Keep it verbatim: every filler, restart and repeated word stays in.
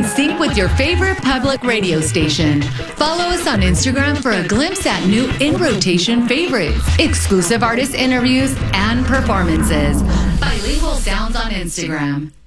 sync with your favorite public radio station. Follow us on Instagram for a glimpse at new in-rotation favorites, exclusive artist interviews, and performances. Bilingual Sounds on Instagram.